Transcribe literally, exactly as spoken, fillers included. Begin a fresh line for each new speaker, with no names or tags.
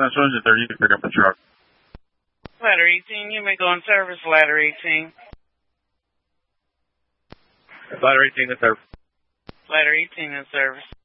Central Engine thirty, you can pick up the truck.
Ladder eighteen, you may go in service, ladder eighteen.
Ladder eighteen in service.
Ladder eighteen in service.